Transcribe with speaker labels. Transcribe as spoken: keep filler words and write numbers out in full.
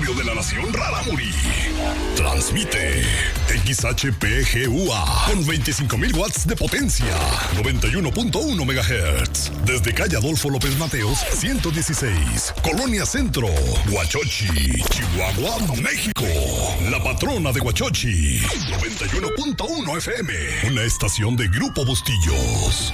Speaker 1: radio de la nación Rarámuri. Transmite X H P G U A con veinticinco mil watts de potencia, noventa y uno punto uno megahertz. Desde calle Adolfo López Mateos, ciento dieciséis, Colonia Centro, Huachochi, Chihuahua, México. La patrona de Huachochi, noventa y uno punto uno F M. Una estación de Grupo Bustillos.